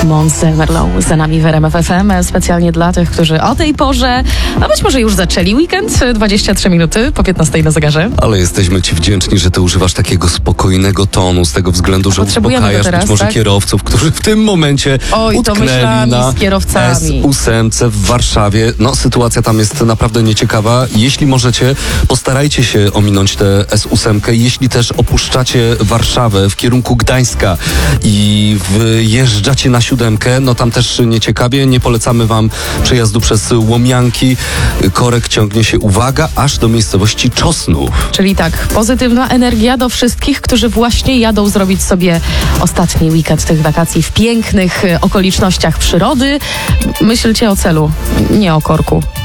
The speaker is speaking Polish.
Monse Merlot za nami w RMF FM, specjalnie dla tych, którzy o tej porze, a być może już zaczęli weekend, 23 minuty po 15 na zegarze. Ale jesteśmy Ci wdzięczni, że Ty używasz takiego spokojnego tonu, z tego względu, że uspokajasz teraz, być może tak? kierowców, którzy w tym momencie utknęli na z kierowcami. S8 w Warszawie. No, sytuacja tam jest naprawdę nieciekawa. Jeśli możecie, postarajcie się ominąć tę S8. Jeśli też opuszczacie Warszawę w kierunku Gdańska i wjeżdżacie na 7, no tam też nieciekawie. Nie polecamy Wam przejazdu przez Łomianki. Korek ciągnie się, uwaga, aż do miejscowości Czosnów. Czyli tak, pozytywna energia do wszystkich, którzy właśnie jadą zrobić sobie ostatni weekend tych wakacji w pięknych okolicznościach przyrody. Myślcie o celu, nie o korku.